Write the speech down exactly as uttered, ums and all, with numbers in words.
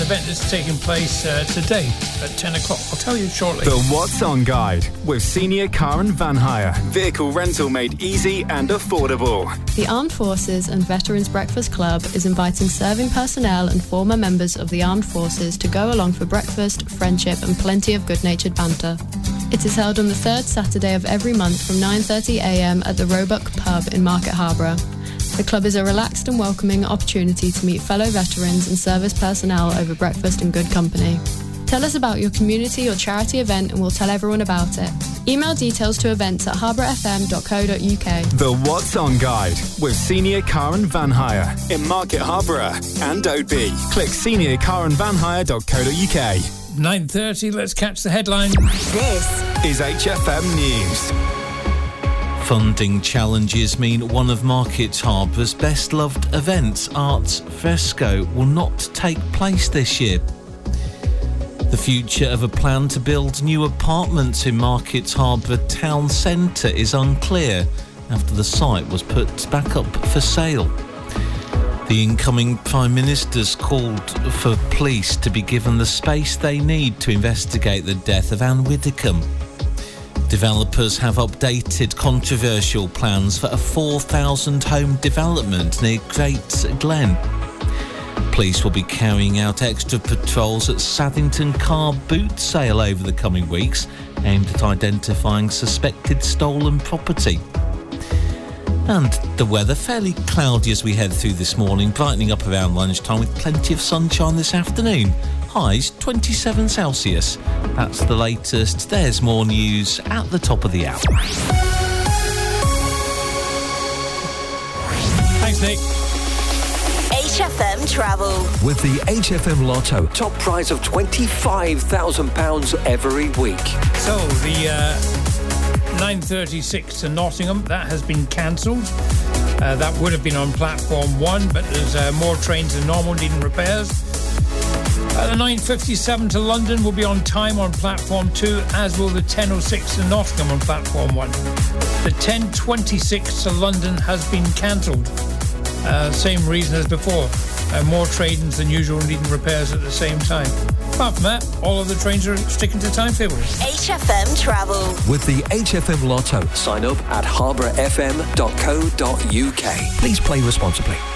event that's taking place uh, today at ten o'clock. I'll tell you shortly. The What's On Guide with Senior Car and Van Hire. Vehicle rental made easy and affordable. The Armed Forces and Veterans Breakfast Club is inviting serving personnel and former members of the Armed Forces to go along for breakfast, friendship and plenty of good-natured banter. It is held on the third Saturday of every month from nine thirty a m at the Roebuck Pub in Market Harborough. The club is a relaxed and welcoming opportunity to meet fellow veterans and service personnel over breakfast and good company. Tell us about your community or charity event and we'll tell everyone about it. Email details to events at harbour f m dot co dot u k. The What's On Guide with Senior Car and Van Hire in Market Harborough and Oadby. Click senior car and van hire dot co dot u k. nine thirty, let's catch the headline. This is H F M News. Funding challenges mean one of Market Harbour's best-loved events, Arts Fresco, will not take place this year. The future of a plan to build new apartments in Market Harbour town centre is unclear after the site was put back up for sale. The incoming Prime Minister's called for police to be given the space they need to investigate the death of Anne Widdecombe. Developers have updated controversial plans for a four thousand home development near Great Glen. Police will be carrying out extra patrols at Saddington Car Boot Sale over the coming weeks, aimed at identifying suspected stolen property. And the weather, fairly cloudy as we head through this morning, brightening up around lunchtime with plenty of sunshine this afternoon. Highs twenty-seven Celsius. That's the latest. There's more news at the top of the hour. Thanks, Nick. H F M Travel. With the H F M Lotto, top prize of twenty-five thousand pounds every week. So, the uh, nine thirty-six to Nottingham, that has been cancelled. Uh, that would have been on platform one, but there's uh, more trains than normal needing repairs. Uh, the nine fifty-seven to London will be on time on platform two, as will the ten oh six to Nottingham on platform one. The ten twenty-six to London has been cancelled. Uh, same reason as before. Uh, more trains than usual needing repairs at the same time. Apart from that, all of the trains are sticking to timetables. H F M Travel. With the H F M Lotto, sign up at harbour f m dot co dot u k. Please play responsibly.